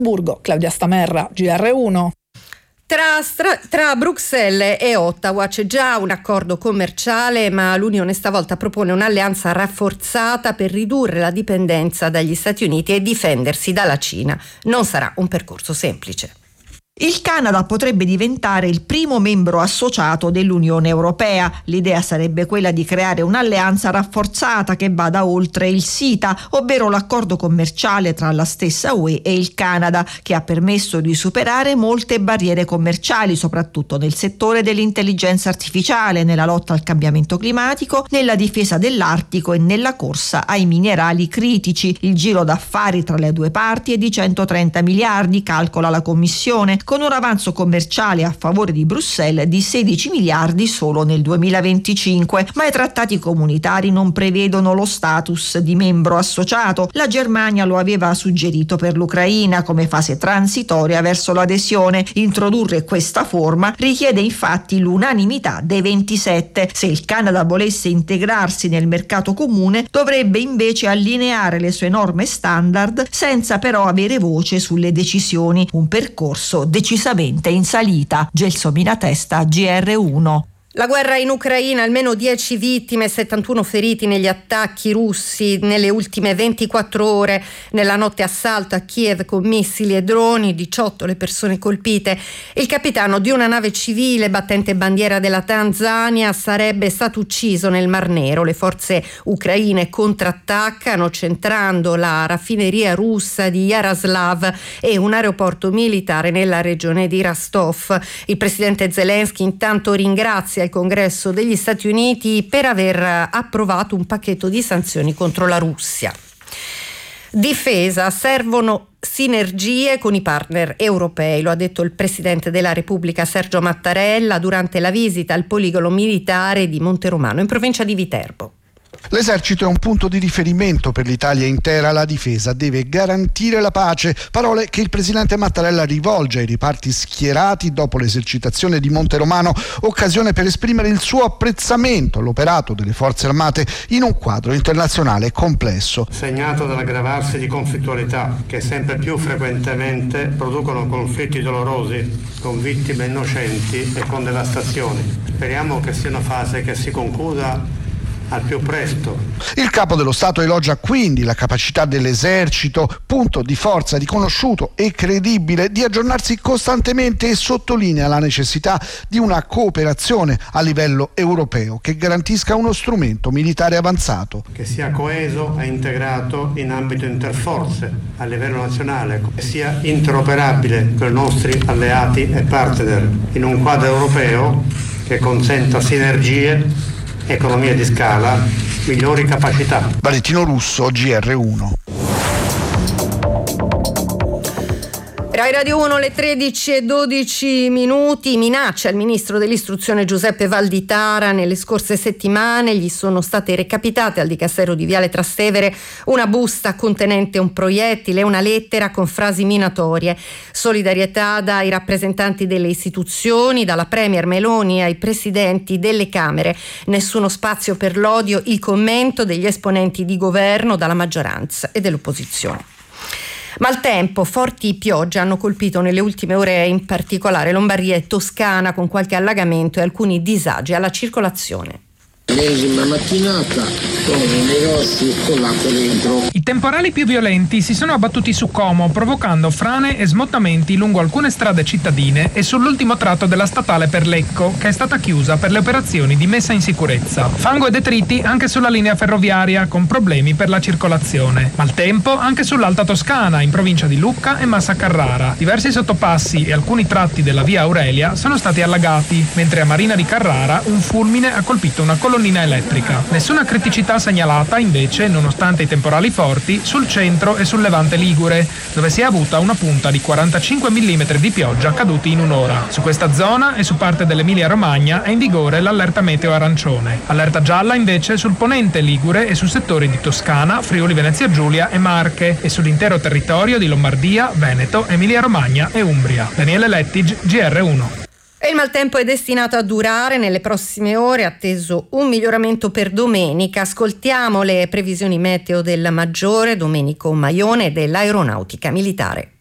Claudia Stamerra, GR1. Tra Bruxelles e Ottawa c'è già un accordo commerciale, ma l'Unione stavolta propone un'alleanza rafforzata per ridurre la dipendenza dagli Stati Uniti e difendersi dalla Cina. Non sarà un percorso semplice. Il Canada potrebbe diventare il primo membro associato dell'Unione Europea. L'idea sarebbe quella di creare un'alleanza rafforzata che vada oltre il CETA, ovvero l'accordo commerciale tra la stessa UE e il Canada, che ha permesso di superare molte barriere commerciali, soprattutto nel settore dell'intelligenza artificiale, nella lotta al cambiamento climatico, nella difesa dell'Artico e nella corsa ai minerali critici. Il giro d'affari tra le due parti è di 130 miliardi, calcola la Commissione, con un avanzo commerciale a favore di Bruxelles di 16 miliardi solo nel 2025, ma i trattati comunitari non prevedono lo status di membro associato. La Germania lo aveva suggerito per l'Ucraina come fase transitoria verso l'adesione. Introdurre questa forma richiede infatti l'unanimità dei 27. Se il Canada volesse integrarsi nel mercato comune, dovrebbe invece allineare le sue norme standard senza però avere voce sulle decisioni. Un percorso decisamente in salita. Gelsomina Testa, GR1. La guerra in Ucraina, almeno 10 vittime e 71 feriti negli attacchi russi nelle ultime 24 ore. Nella notte assalto a Kiev con missili e droni, 18 le persone colpite. Il capitano di una nave civile battente bandiera della Tanzania sarebbe stato ucciso nel Mar Nero. Le forze ucraine contrattaccano centrando la raffineria russa di Yaroslav e un aeroporto militare nella regione di Rostov. Il presidente Zelensky intanto ringrazia il Congresso degli Stati Uniti per aver approvato un pacchetto di sanzioni contro la Russia. Difesa, servono sinergie con i partner europei, lo ha detto il Presidente della Repubblica Sergio Mattarella durante la visita al poligono militare di Monteromano in provincia di Viterbo. L'esercito è un punto di riferimento per l'Italia intera, la difesa deve garantire la pace, parole che il presidente Mattarella rivolge ai reparti schierati dopo l'esercitazione di Monteromano, occasione per esprimere il suo apprezzamento all'operato delle forze armate in un quadro internazionale complesso. Segnato dall'aggravarsi di conflittualità che sempre più frequentemente producono conflitti dolorosi con vittime innocenti e con devastazioni. Speriamo che sia una fase che si concluda al più presto. Il capo dello Stato elogia quindi la capacità dell'esercito, punto di forza riconosciuto e credibile, di aggiornarsi costantemente e sottolinea la necessità di una cooperazione a livello europeo che garantisca uno strumento militare avanzato. Che sia coeso e integrato in ambito interforze a livello nazionale, che sia interoperabile con i nostri alleati e partner in un quadro europeo che consenta sinergie, economia di scala, migliori capacità. Valentino Russo, GR1. Rai Radio 1, le 13:12. Minaccia il ministro dell'istruzione Giuseppe Valditara. Nelle scorse settimane gli sono state recapitate al Dicastero di Viale Trastevere una busta contenente un proiettile e una lettera con frasi minatorie. Solidarietà dai rappresentanti delle istituzioni, dalla Premier Meloni ai presidenti delle Camere. Nessuno spazio per l'odio, il commento degli esponenti di governo, dalla maggioranza e dell'opposizione. Maltempo, forti piogge hanno colpito nelle ultime ore in particolare Lombardia e Toscana, con qualche allagamento e alcuni disagi alla circolazione. L'ennesima mattinata con i negozi con l'acqua dentro. I temporali più violenti si sono abbattuti su Como, provocando frane e smottamenti lungo alcune strade cittadine e sull'ultimo tratto della statale per Lecco, che è stata chiusa per le operazioni di messa in sicurezza. Fango e detriti anche sulla linea ferroviaria, con problemi per la circolazione. Maltempo anche sull'Alta Toscana, in provincia di Lucca e Massa Carrara. Diversi sottopassi e alcuni tratti della via Aurelia sono stati allagati, mentre a Marina di Carrara un fulmine ha colpito una colonnina elettrica. Nessuna criticità segnalata invece, nonostante i temporali forti, sul centro e sul levante ligure, dove si è avuta una punta di 45 mm di pioggia caduti in un'ora. Su questa zona e su parte dell'Emilia Romagna è in vigore l'allerta meteo arancione. Allerta gialla invece sul ponente ligure e su settori di Toscana, Friuli Venezia Giulia e Marche, e sull'intero territorio di Lombardia, Veneto, Emilia Romagna e Umbria. Daniele Lettig, GR1. E il maltempo è destinato a durare nelle prossime ore, atteso un miglioramento per domenica. Ascoltiamo le previsioni meteo del Maggiore, Domenico Maione, dell'Aeronautica Militare.